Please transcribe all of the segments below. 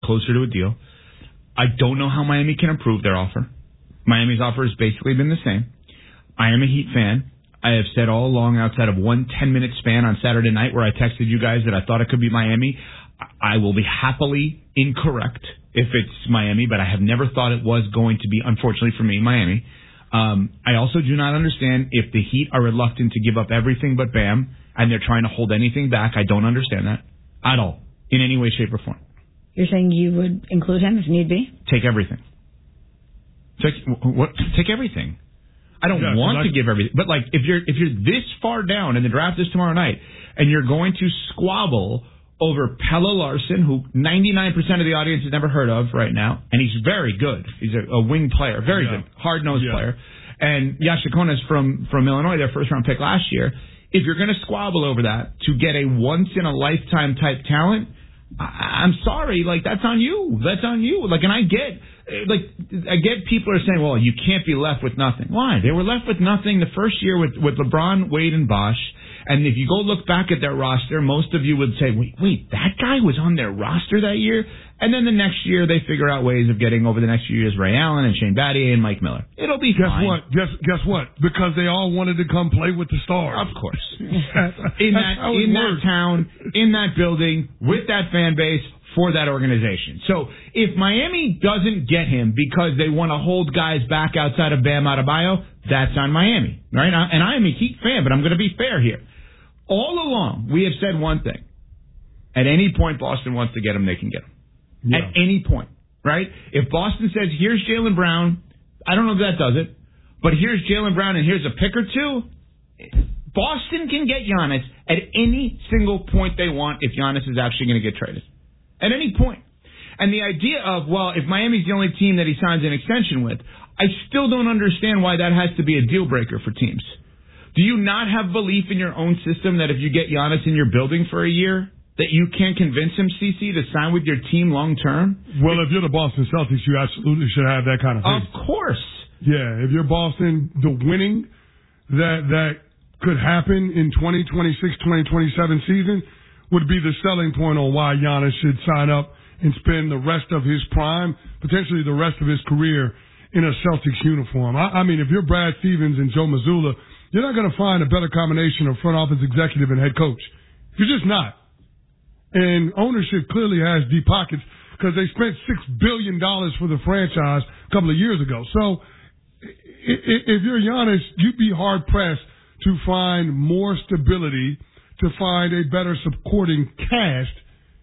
closer to a deal. I don't know how Miami can improve their offer. Miami's offer has basically been the same. I am a Heat fan. I have said all along, outside of one 10-minute span on Saturday night where I texted you guys that I thought it could be Miami, I will be happily incorrect if it's Miami, but I have never thought it was going to be, unfortunately for me, Miami. I also do not understand if the Heat are reluctant to give up everything but Bam, and they're trying to hold anything back. I don't understand that at all, in any way, shape, or form. You're saying you would include him if need be? Take everything. Take everything. I don't want to give everything, but like if you're this far down and the draft is tomorrow night, and you're going to squabble over Pelle Larsson, who 99% of the audience has never heard of right now, and he's very good. He's a wing player, very good, hard-nosed player. And Yashakonas from Illinois, their first-round pick last year. If you're going to squabble over that to get a once-in-a-lifetime type talent, I'm sorry, like that's on you. That's on you. Like, and I get people are saying, well, you can't be left with nothing. Why? They were left with nothing the first year with LeBron, Wade, and Bosh. And if you go look back at their roster, most of you would say, wait, that guy was on their roster that year? And then the next year, they figure out ways of getting over the next few years Ray Allen and Shane Battier and Mike Miller. It'll be fine. Guess what? Because they all wanted to come play with the Stars. Of course. in that town, in that building, with that fan base, for that organization. So if Miami doesn't get him because they want to hold guys back outside of Bam Adebayo, that's on Miami, right? And I am a Heat fan, but I'm going to be fair here. All along, we have said one thing. At any point Boston wants to get him, they can get him. Yeah. At any point, right? If Boston says, here's Jaylen Brown, I don't know if that does it, but here's Jaylen Brown and here's a pick or two, Boston can get Giannis at any single point they want if Giannis is actually going to get traded. At any point. And the idea of, well, if Miami's the only team that he signs an extension with, I still don't understand why that has to be a deal breaker for teams. Do you not have belief in your own system that if you get Giannis in your building for a year, that you can't convince him, CC, to sign with your team long term? Well, if you're the Boston Celtics, you absolutely should have that kind of thing. Of course. Yeah, if you're Boston, the winning that could happen in 2026, 2027 season would be the selling point on why Giannis should sign up and spend the rest of his prime, potentially the rest of his career, in a Celtics uniform. I mean, if you're Brad Stevens and Joe Mazzulla, you're not going to find a better combination of front office executive and head coach. You're just not. And ownership clearly has deep pockets because they spent $6 billion for the franchise a couple of years ago. So if you're Giannis, you'd be hard-pressed to find more stability, to find a better supporting cast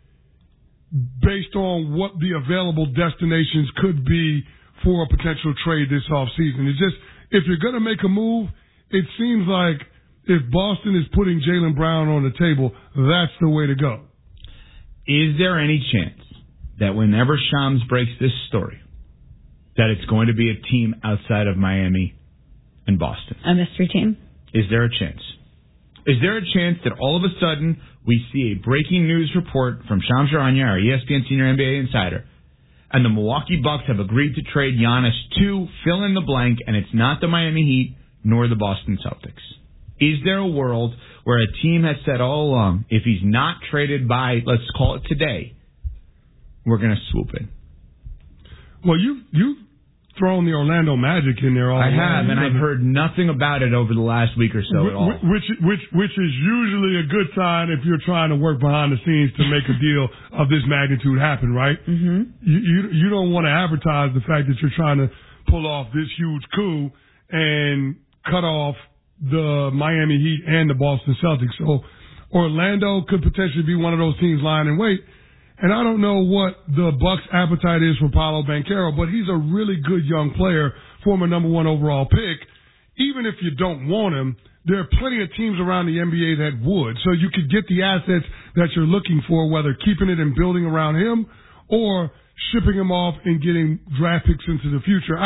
based on what the available destinations could be for a potential trade this offseason. It's just, if you're going to make a move, it seems like if Boston is putting Jaylen Brown on the table, that's the way to go. Is there any chance that whenever Shams breaks this story, that it's going to be a team outside of Miami and Boston? A mystery team? Is there a chance? Is there a chance that all of a sudden we see a breaking news report from Shams Charania, our ESPN senior NBA insider, and the Milwaukee Bucks have agreed to trade Giannis to fill in the blank, and it's not the Miami Heat nor the Boston Celtics? Is there a world where a team has said all along, if he's not traded by, let's call it today, we're going to swoop in? Well, you've thrown the Orlando Magic in there all I have, and I've heard nothing about it over the last week or so at all. Which is usually a good sign if you're trying to work behind the scenes to make a deal of this magnitude happen, right? Mm-hmm. You don't want to advertise the fact that you're trying to pull off this huge coup and cut off the Miami Heat and the Boston Celtics. So Orlando could potentially be one of those teams lying in wait. And I don't know what the Bucks' appetite is for Paolo Banchero, but he's a really good young player, former number 1 overall pick. Even if you don't want him, there are plenty of teams around the NBA that would. So you could get the assets that you're looking for, whether keeping it and building around him or shipping him off and getting draft picks into the future.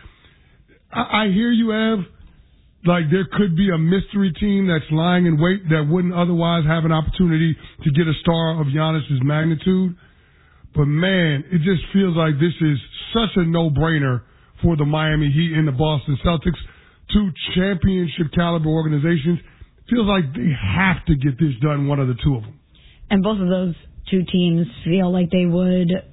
I hear you, Ev. Like, there could be a mystery team that's lying in wait that wouldn't otherwise have an opportunity to get a star of Giannis's magnitude. But, man, it just feels like this is such a no-brainer for the Miami Heat and the Boston Celtics, two championship-caliber organizations. It feels like they have to get this done, one of the two of them. And both of those two teams feel like they would